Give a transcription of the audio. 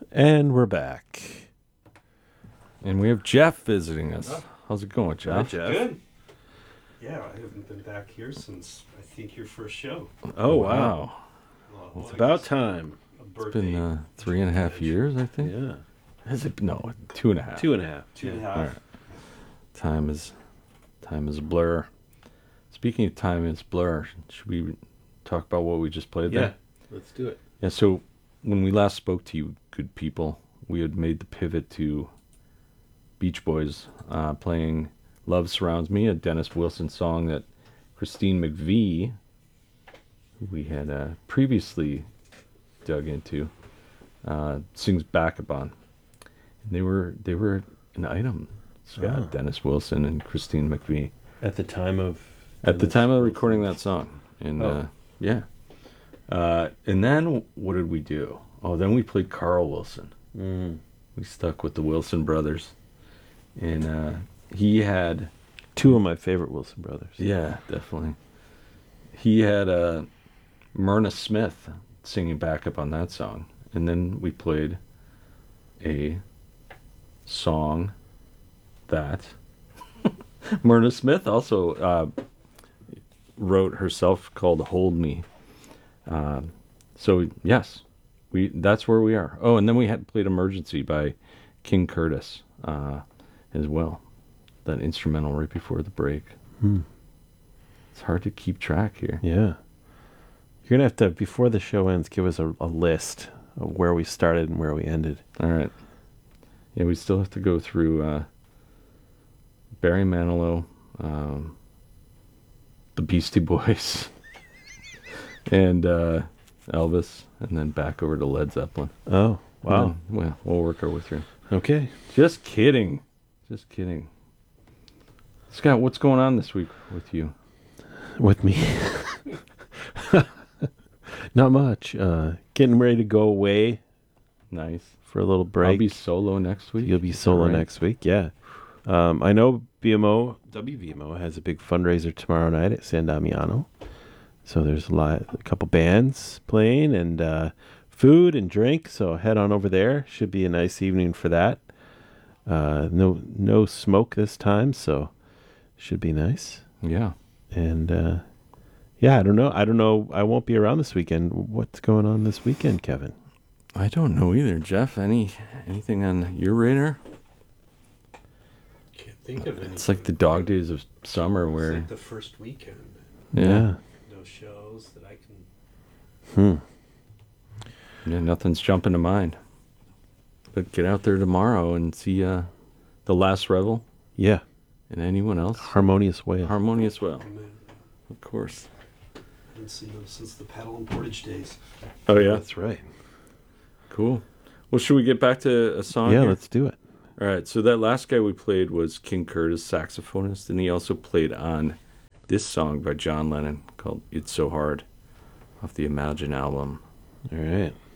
And we're back. And we have Jeff visiting us. How's it going, Jeff? Hi, Jeff. Good. Yeah, I haven't been back here since, I think, your first show. Oh, wow. Well, It's I about guess time. a It's birthday. been 3.5 years, I think. Yeah. Is it? No, 2.5. 2.5. Two and a Yeah. half. All right. Time is a blur. Speaking of time is blur, should we talk about what we just played Yeah. there? Let's do it. Yeah, so when we last spoke to you, good people, we had made the pivot to Beach Boys playing Love Surrounds Me, a Dennis Wilson song that Christine McVie, who we had previously dug into, sings backup on. And they were an item, Scott, Oh. Dennis Wilson and Christine McVie. At the time of... At the time of recording that song. And yeah. And then what did we do? Oh, then we played Carl Wilson. Mm. We stuck with the Wilson brothers. And he had... Two of my favorite Wilson brothers. Yeah, definitely. He had Myrna Smith singing backup on that song. And then we played a song that Myrna Smith also wrote herself called Hold Me. So, yes, that's where we are. Oh, and then we had played Emergency by King Curtis as well. That instrumental right before the break. It's hard to keep track here. Yeah. You're going to have to, before the show ends, give us a list of where we started and where we ended. All right. Yeah, we still have to go through Barry Manilow, the Beastie Boys, and Elvis, and then back over to Led Zeppelin. Oh, wow. And then, well, we'll work our way through. Okay. Just kidding. Just kidding. Scott, what's going on this week with you? With me. Not much. Getting ready to go away Nice. for a little break. I'll be solo next week. You'll be Is that solo right? next week, yeah. I know WVMO has a big fundraiser tomorrow night at San Damiano. So there's a couple bands playing and food and drink. So head on over there. Should be a nice evening for that. No smoke this time, so should be nice. Yeah. And yeah, I don't know. I won't be around this weekend. What's going on this weekend, Kevin? I don't know either, Jeff. Anything on your radar? Can't think of anything. It's like the dog days of summer It's where like the first weekend. yeah. No shows that I can... Yeah, nothing's jumping to mind. But get out there tomorrow and see The Last Revel Yeah, and anyone else. Harmonious Whale. Harmonious Well, of course. I haven't seen them since the Paddle and Portage days. Oh, yeah? That's right. Cool. Well, should we get back to a song Yeah, here? let's do it. All right, so that last guy we played was King Curtis, saxophonist, and he also played on this song by John Lennon called It's So Hard off the Imagine album. All right.